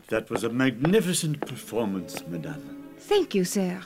That was a magnificent performance, madame. Thank you, sir.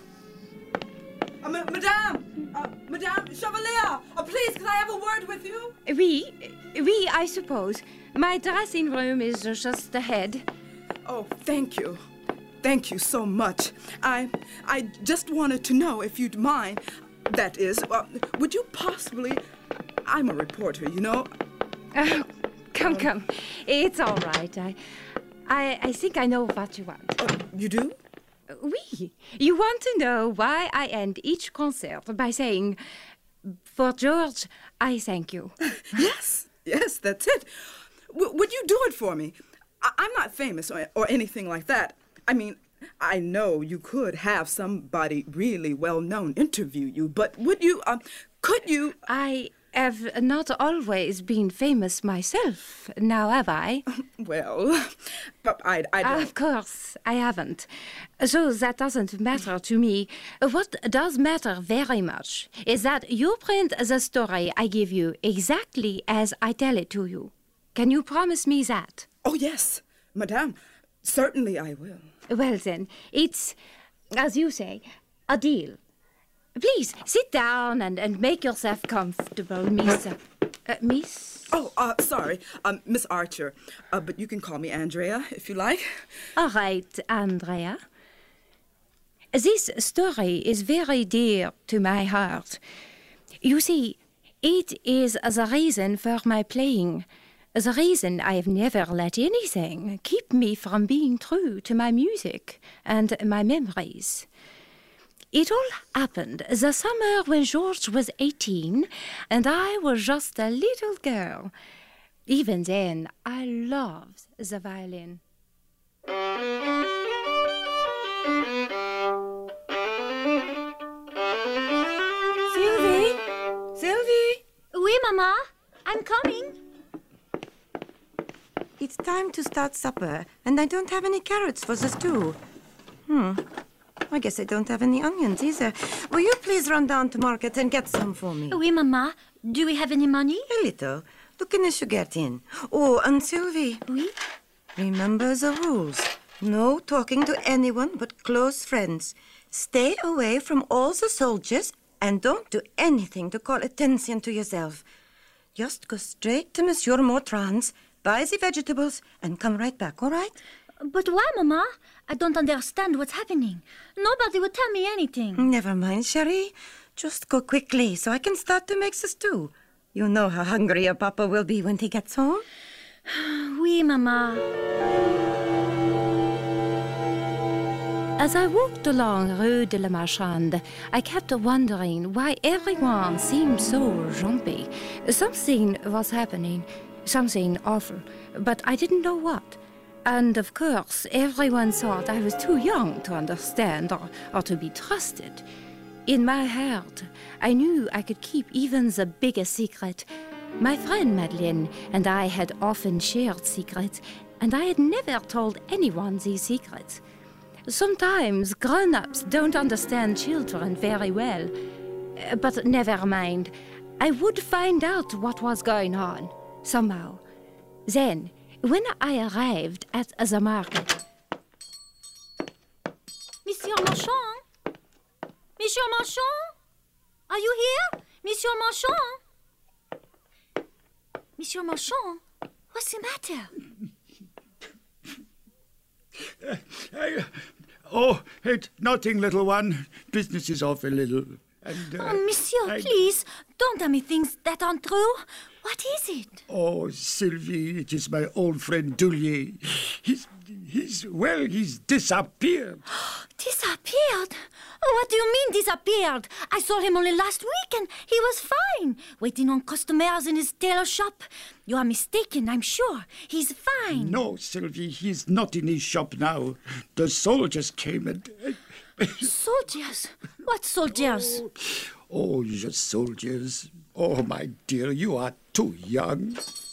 Madame Chevalier, please, can I have a word with you? Oui, I suppose. My dressing room is just ahead. Oh, thank you. Thank you so much. I just wanted to know if you'd mind. That is, would you possibly... I'm a reporter, you know. Oh, come. It's all right. I think I know what you want. You do? Oui. You want to know why I end each concert by saying, "For George, I thank you." Yes, that's it. Would you do it for me? I'm not famous or anything like that. I mean, I know you could have somebody really well-known interview you, but would you, could you... I have not always been famous myself, now have I? Well, but I don't... Of course, I haven't. So that doesn't matter to me. What does matter very much is that you print the story I give you exactly as I tell it to you. Can you promise me that? Oh, yes, madame. Certainly I will. Well, then, it's, as you say, a deal. Please, sit down and make yourself comfortable, Miss... Miss? Oh, sorry, Miss Archer. But you can call me Andrea, if you like. All right, Andrea. This story is very dear to my heart. You see, it is the reason for my playing. The reason I have never let anything keep me from being true to my music and my memories. It all happened the summer when George was 18 and I was just a little girl. Even then, I loved the violin. Sylvie? Oui, Mama. I'm coming. It's time to start supper, and I don't have any carrots for the stew. I guess I don't have any onions either. Will you please run down to market and get some for me? Oui, Mama. Do we have any money? A little. Look in the sugar tin. Oh, and Sylvie. Oui? Remember the rules. No talking to anyone but close friends. Stay away from all the soldiers and don't do anything to call attention to yourself. Just go straight to Monsieur Mautran's, buy the vegetables, and come right back, all right? But why, Mama? I don't understand what's happening. Nobody would tell me anything. Never mind, Cherie. Just go quickly so I can start to make the stew. You know how hungry your papa will be when he gets home. Oui, Mama. As I walked along Rue de la Marchande, I kept wondering why everyone seemed so jumpy. Something was happening, something awful, but I didn't know what. And of course, everyone thought I was too young to understand or to be trusted. In my heart, I knew I could keep even the biggest secret. My friend Madeleine and I had often shared secrets, and I had never told anyone these secrets. Sometimes grown-ups don't understand children very well. But never mind. I would find out what was going on, somehow. Then, when I arrived at the market... Monsieur Marchand? Monsieur Marchand? Are you here? Monsieur Marchand? Monsieur Marchand? What's the matter? It's nothing, little one. Business is off a little. And, Monsieur, please, don't tell me things that aren't true. What is it? Oh, Sylvie, it is my old friend Dullier. He's disappeared. Disappeared? What do you mean disappeared? I saw him only last week and he was fine, waiting on customers in his tailor shop. You are mistaken, I'm sure. He's fine. No, Sylvie, he's not in his shop now. The soldiers came and... Soldiers? What soldiers? Oh, the soldiers. Oh, my dear, you are too young.